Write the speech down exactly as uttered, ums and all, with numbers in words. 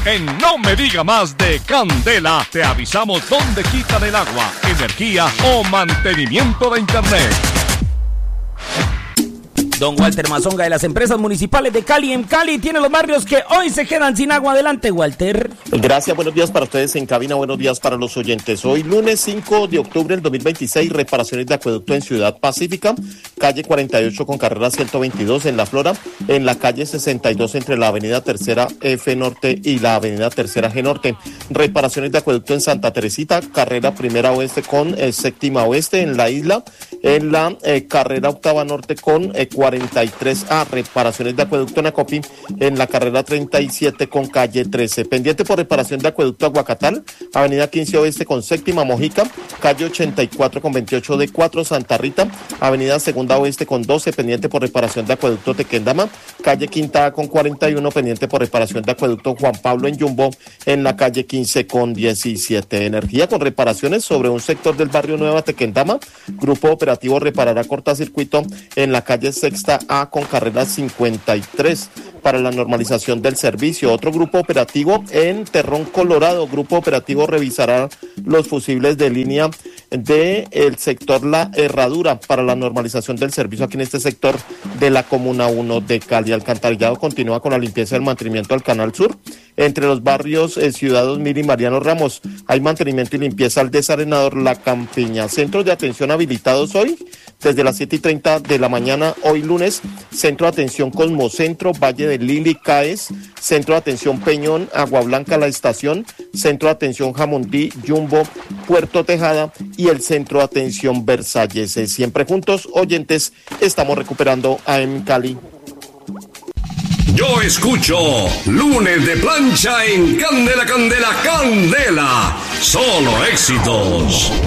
En No Me Diga Más de Candela, te avisamos dónde quitan el agua, energía o mantenimiento de internet. Don Walter Mazonga de las Empresas Municipales de Cali en Cali tiene los barrios que hoy se quedan sin agua. Adelante, Walter. Gracias, buenos días para ustedes en cabina, buenos días para los oyentes. Hoy lunes cinco de octubre del dos mil veintiséis, reparaciones de acueducto en Ciudad Pacífica, calle cuarenta y ocho con carrera ciento veintidós en La Flora, en la calle sesenta y dos entre la avenida Tercera F Norte y la avenida Tercera G Norte. Reparaciones de acueducto en Santa Teresita, carrera primera oeste con eh, séptima oeste en la isla, en la eh, carrera octava norte con eh, cuarenta y tres A, reparaciones de acueducto en Acopi, en la carrera treinta y siete con calle trece. Pendiente por reparación de acueducto Aguacatal, avenida quince oeste con séptima Mojica, calle ochenta y cuatro con veintiocho D cuatro Santa Rita, avenida segunda oeste con doce, pendiente por reparación de acueducto Tequendama, calle quinta A con cuarenta y uno, pendiente por reparación de acueducto Juan Pablo en Jumbo, en la calle quince con diecisiete. Energía con reparaciones sobre un sector del barrio Nueva Tequendama, grupo operativo reparará cortacircuito en la calle Sexta A con carrera cincuenta y tres para la normalización del servicio. Otro grupo operativo en Terrón Colorado, grupo operativo revisará los fusibles de línea de el sector La Herradura para la normalización del servicio aquí en este sector de la Comuna uno de Cali. Alcantarillado continúa con la limpieza y el mantenimiento del Canal Sur. Entre los barrios eh, Ciudad dos mil y Mariano Ramos hay mantenimiento y limpieza al Desarenador La Campiña. Centros de atención habilitados hoy desde las siete y treinta de la mañana, hoy lunes. Centro de atención Cosmocentro, Valle de Lili, CAES. Centro de atención Peñón, Agua Blanca, La Estación. Centro de atención Jamundí, Jumbo, Puerto Tejada y el Centro de atención Versalles. Siempre juntos, oyentes, estamos recuperando A M Cali. Yo escucho Lunes de Plancha en Candela, Candela, Candela. Solo éxitos.